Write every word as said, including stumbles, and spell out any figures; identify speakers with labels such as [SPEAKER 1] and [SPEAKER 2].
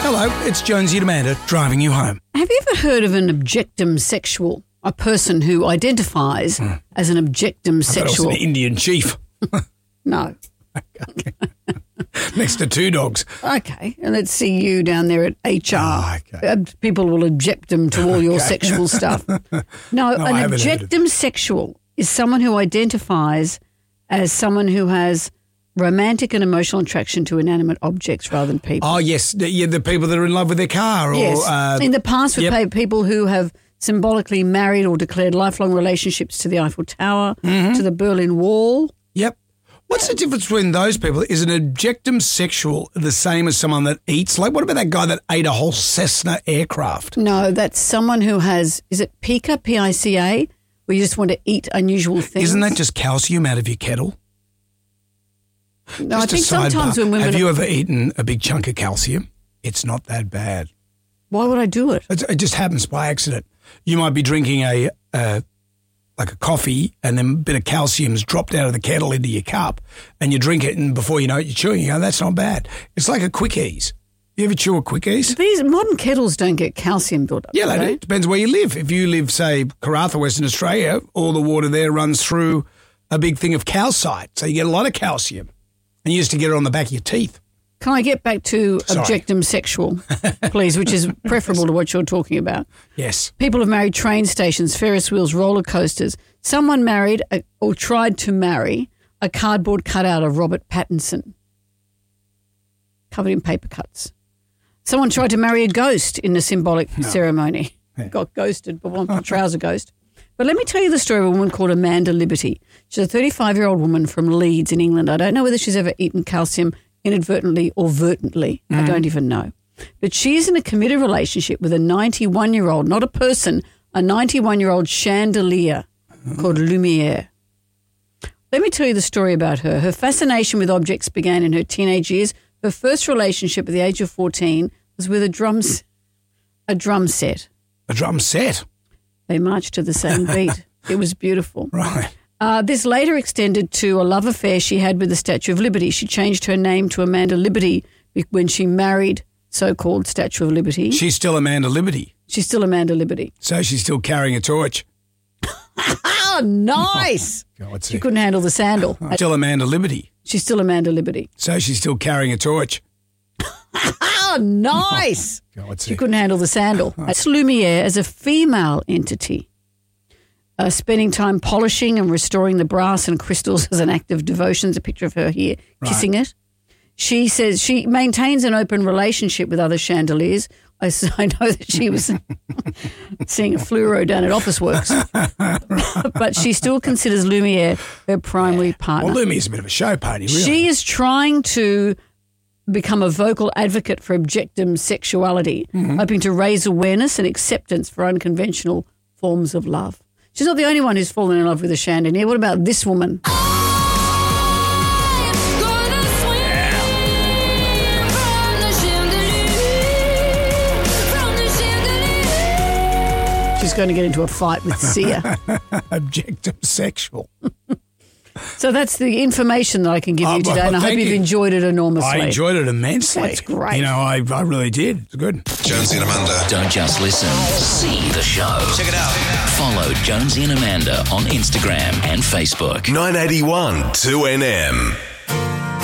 [SPEAKER 1] Hello, it's Jonesy and Amanda driving you home.
[SPEAKER 2] Have you ever heard of an objectum sexual? A person who identifies mm. as an objectum
[SPEAKER 1] I
[SPEAKER 2] sexual.
[SPEAKER 1] thought it was an Indian chief.
[SPEAKER 2] No.
[SPEAKER 1] Okay. Next to two dogs.
[SPEAKER 2] Okay, and let's see you down there at H R.
[SPEAKER 1] Oh, okay.
[SPEAKER 2] Uh, people will object them to all your
[SPEAKER 1] Okay.
[SPEAKER 2] sexual stuff. No,
[SPEAKER 1] No, I
[SPEAKER 2] an
[SPEAKER 1] haven't heard of
[SPEAKER 2] objectum sexual is someone who identifies as someone who has romantic and emotional attraction to inanimate objects rather than people.
[SPEAKER 1] Oh, yes. The, yeah, the people that are in love with their car. Or,
[SPEAKER 2] Yes.
[SPEAKER 1] uh,
[SPEAKER 2] In the past, we've
[SPEAKER 1] yep.
[SPEAKER 2] had people who have symbolically married or declared lifelong relationships to the Eiffel Tower,
[SPEAKER 1] Mm-hmm.
[SPEAKER 2] to the Berlin Wall.
[SPEAKER 1] Yep. What's the difference between those people? Is an objectum sexual the same as someone that eats? Like, what about that guy that ate a whole Cessna aircraft?
[SPEAKER 2] No, that's someone who has, is it pica, P I C A, where you just want to eat unusual things?
[SPEAKER 1] Isn't that just calcium out of your kettle?
[SPEAKER 2] No, I
[SPEAKER 1] Just a
[SPEAKER 2] think sometimes
[SPEAKER 1] sidebar.
[SPEAKER 2] when women...
[SPEAKER 1] Have you ever eaten a big chunk of calcium? It's not that bad.
[SPEAKER 2] Why would I do it?
[SPEAKER 1] It, it just happens by accident. You might be drinking a uh, like a coffee and then a bit of calcium's dropped out of the kettle into your cup and you drink it and before you know it, you're chewing. You go, that's not bad. It's like a Quickies. You ever chew a Quickies?
[SPEAKER 2] These modern kettles don't get calcium built up.
[SPEAKER 1] Yeah,
[SPEAKER 2] do
[SPEAKER 1] they do.
[SPEAKER 2] they?
[SPEAKER 1] It depends where you live. If you live, say, Karratha, Western Australia, all the water there runs through a big thing of calcite. So you get a lot of calcium. And you used to get it on the back of your teeth.
[SPEAKER 2] Can I get back to
[SPEAKER 1] Sorry.
[SPEAKER 2] objectum sexual, please, which is preferable to what you're talking about?
[SPEAKER 1] Yes.
[SPEAKER 2] People have married train stations, Ferris wheels, roller coasters. Someone married a, or tried to marry a cardboard cutout of Robert Pattinson, covered in paper cuts. Someone tried to marry a ghost in a symbolic
[SPEAKER 1] No.
[SPEAKER 2] ceremony.
[SPEAKER 1] Yeah.
[SPEAKER 2] Got ghosted, but one trouser ghost. But let me tell you the story of a woman called Amanda Liberty. She's a thirty-five-year-old woman from Leeds in England. I don't know whether she's ever eaten calcium inadvertently or vertently. Mm. I don't even know. But she's in a committed relationship with a ninety-one-year-old, not a person, a ninety-one-year-old chandelier mm. called Lumiere. Let me tell you the story about her. Her fascination with objects began in her teenage years. Her first relationship at the age of fourteen was with a drum, a drum set.
[SPEAKER 1] A drum set?
[SPEAKER 2] They marched to the same beat. It was beautiful.
[SPEAKER 1] Right.
[SPEAKER 2] Uh, this later extended to a love affair she had with the Statue of Liberty. She changed her name to Amanda Liberty when she married so-called Statue of Liberty.
[SPEAKER 1] She's still Amanda Liberty.
[SPEAKER 2] She's still Amanda Liberty.
[SPEAKER 1] So she's still carrying a torch.
[SPEAKER 2] Oh, nice.
[SPEAKER 1] Oh, God,
[SPEAKER 2] she couldn't handle the sandal.
[SPEAKER 1] Still Amanda Liberty.
[SPEAKER 2] She's still Amanda Liberty.
[SPEAKER 1] So she's still carrying a torch.
[SPEAKER 2] Oh, nice.
[SPEAKER 1] Oh, God,
[SPEAKER 2] she couldn't handle the sandal. That's Lumiere as a female entity, uh, spending time polishing and restoring the brass and crystals as an act of devotion. There's a picture of her here,
[SPEAKER 1] Right.
[SPEAKER 2] kissing it. She says she maintains an open relationship with other chandeliers. I, s- I know that she was seeing a fluoro down at Officeworks, but she still considers Lumiere her primary partner.
[SPEAKER 1] Well, Lumiere's a bit of a show pony, really.
[SPEAKER 2] She is trying to become a vocal advocate for objectum sexuality,
[SPEAKER 1] Mm-hmm.
[SPEAKER 2] hoping to raise awareness and acceptance for unconventional forms of love. She's not the only one who's fallen in love with a chandelier. What about this woman? She's going to get into a fight with Sia.
[SPEAKER 1] Objectum sexual.
[SPEAKER 2] So that's the information that I can give
[SPEAKER 1] Oh,
[SPEAKER 2] you
[SPEAKER 1] well,
[SPEAKER 2] today, and I hope
[SPEAKER 1] thank
[SPEAKER 2] you've
[SPEAKER 1] you.
[SPEAKER 2] enjoyed it enormously.
[SPEAKER 1] I enjoyed it immensely.
[SPEAKER 2] That's great.
[SPEAKER 1] You know, I, I really did. It's good.
[SPEAKER 3] Jonesy and Amanda.
[SPEAKER 4] Don't just listen, see the show.
[SPEAKER 3] Check it out.
[SPEAKER 4] Follow Jonesy and Amanda on Instagram and Facebook.
[SPEAKER 3] nine eighty-one two N M.